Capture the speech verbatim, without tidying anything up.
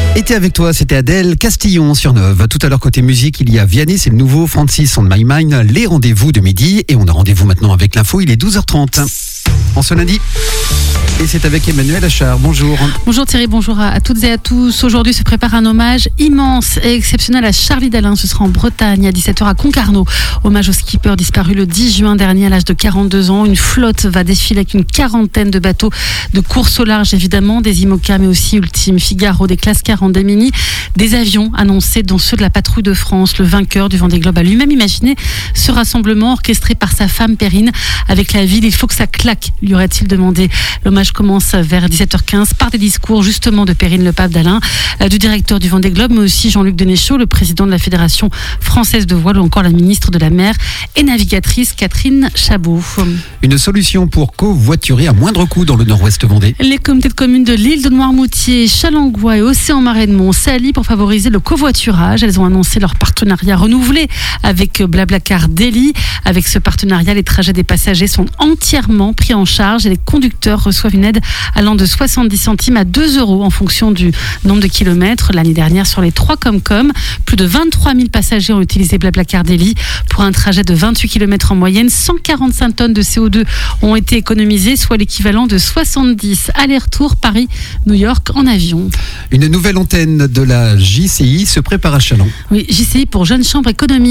Était avec toi, c'était Adèle Castillon sur Neuve. Tout à l'heure, côté musique, il y a Vianney, c'est le nouveau Francis on My Mind, les rendez-vous de midi. Et on a rendez-vous maintenant avec l'info, il est douze heures trente. En ce lundi. Et c'est avec Emmanuel Achard. Bonjour. Bonjour Thierry, bonjour à, à toutes et à tous. Aujourd'hui se prépare un hommage immense et exceptionnel à Charlie Dalin. Ce sera en Bretagne à dix-sept heures à Concarneau. Hommage au skipper disparu le dix juin dernier à l'âge de quarante-deux ans. Une flotte va défiler avec une quarantaine de bateaux de course au large, évidemment, des IMOCA, mais aussi Ultime, Figaro, des classes quarante, des Mini, des avions annoncés, dont ceux de la Patrouille de France. Le vainqueur du Vendée Globe a lui-même imaginé ce rassemblement orchestré par sa femme Perrine avec la ville. Il faut que ça claque, lui aurait-il demandé. L'hommage commence vers dix-sept heures quinze par des discours justement de Perrine Le Pape d'Alain, euh, du directeur du Vendée Globe, mais aussi Jean-Luc Denéchaud, le président de la Fédération française de voile, ou encore la ministre de la Mer et navigatrice Catherine Chabot. Une solution pour covoiturer à moindre coût dans le nord-ouest vendée. Les comités de communes de l'île de Noirmoutier, Challengois et Océan-Marais-de-Mont s'allient pour favoriser le covoiturage. Elles ont annoncé leur partenariat renouvelé avec Blablacar Delhi. Avec ce partenariat, les trajets des passagers sont entièrement pris en charge et les conducteurs reçoivent une aide allant de soixante-dix centimes à deux euros en fonction du nombre de kilomètres. L'année dernière, sur les trois Comcom, plus de vingt-trois mille passagers ont utilisé Blablacar Delhi pour un trajet de vingt-huit kilomètres en moyenne. cent quarante-cinq tonnes de C O deux ont été économisées, soit l'équivalent de soixante-dix allers-retours Paris-New York en avion. Une nouvelle antenne de la J C I se prépare à Châlons. Oui, J C I pour Jeunes Chambres Économiques.